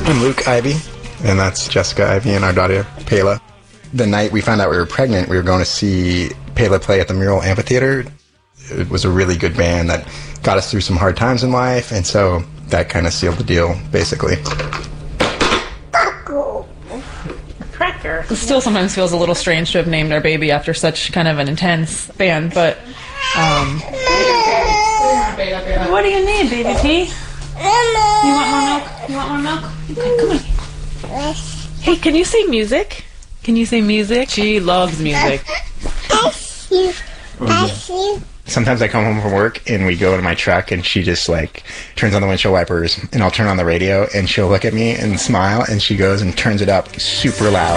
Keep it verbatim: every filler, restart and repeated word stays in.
I'm Luke Ivy, and that's Jessica Ivy and our daughter, Pela. The night we found out we were pregnant, we were going to see Pela play at the Mural Amphitheater. It was a really good band that got us through some hard times in life, and so that kind of sealed the deal, basically. Cracker. It still sometimes feels a little strange to have named our baby after such kind of an intense band, but um what do you need, baby P? You want more milk? You want more milk? Okay, come on. Hey, can you say music? Can you say music? She loves music. Sometimes I come home from work and we go in my truck and she just like turns on the windshield wipers and I'll turn on the radio and she'll look at me and smile and she goes and turns it up super loud.